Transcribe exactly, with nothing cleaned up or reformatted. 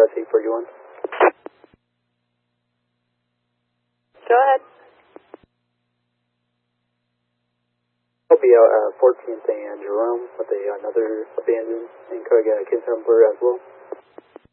S eight forty-one. Go ahead. I'll be out at fourteenth and Jerome with a, another abandoned and could I get a kid's number as well?